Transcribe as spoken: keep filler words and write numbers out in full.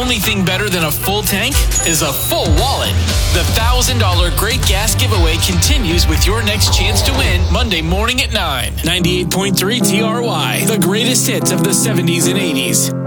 only thing better than a full tank is a full wallet. The one thousand dollars Great Gas Giveaway continues with your next chance to win Monday morning at nine. ninety-eight point three T R Y, the greatest hits of the seventies and eighties.